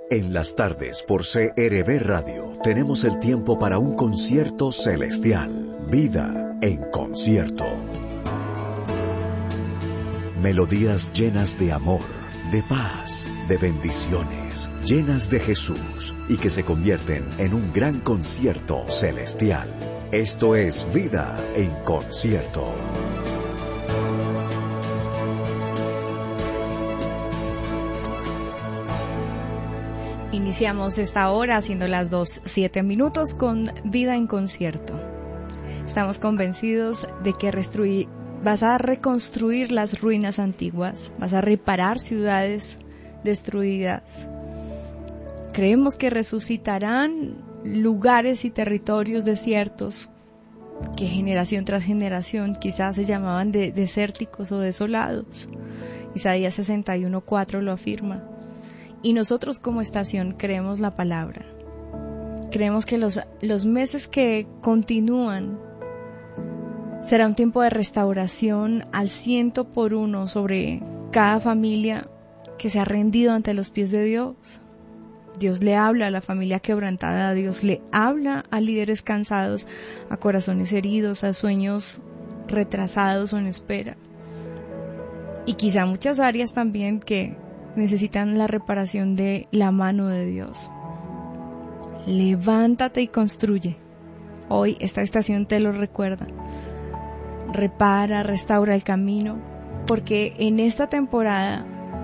En las tardes por CRB Radio tenemos el tiempo para un concierto celestial. Vida en concierto. Melodías llenas de amor, de paz, de bendiciones, llenas de Jesús y que se convierten en un gran concierto celestial. Esto es Vida en concierto. Iniciamos esta hora siendo las 2:07 con Vida en concierto. Estamos convencidos de que vas a reconstruir las ruinas antiguas, vas a reparar ciudades destruidas. Creemos que resucitarán lugares y territorios desiertos que generación tras generación quizás se llamaban desérticos o desolados. Isaías 61:4 lo afirma. Y nosotros como estación creemos la palabra. Creemos que los meses que continúan será un tiempo de restauración al 100% sobre cada familia que se ha rendido ante los pies de Dios. Dios le habla a la familia quebrantada, Dios le habla a líderes cansados, a corazones heridos, a sueños retrasados o en espera. Y quizá muchas áreas también que necesitan la reparación de la mano de Dios. Levántate y construye. Hoy esta estación te lo recuerda. Repara, restaura el camino, porque en esta temporada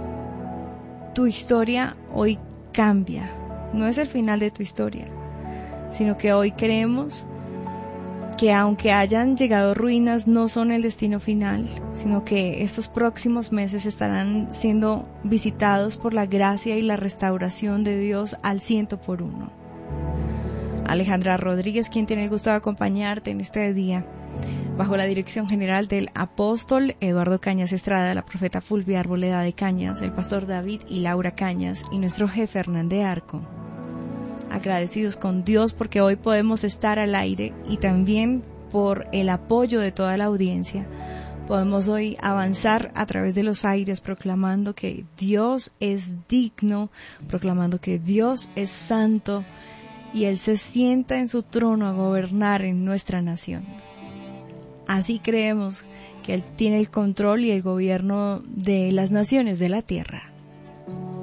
tu historia hoy cambia. No es el final de tu historia, sino que hoy creemos que aunque hayan llegado ruinas, no son el destino final, sino que estos próximos meses estarán siendo visitados por la gracia y la restauración de Dios al 100%. Alejandra Rodríguez, quien tiene el gusto de acompañarte en este día, bajo la dirección general del apóstol Eduardo Cañas Estrada, la profeta Fulvia Arboleda de Cañas, el pastor David y Laura Cañas y nuestro jefe Hernán de Arco. Agradecidos con Dios porque hoy podemos estar al aire y también por el apoyo de toda la audiencia. Podemos hoy avanzar a través de los aires proclamando que Dios es digno, proclamando que Dios es santo y Él se sienta en su trono a gobernar en nuestra nación. Así creemos que Él tiene el control y el gobierno de las naciones de la tierra.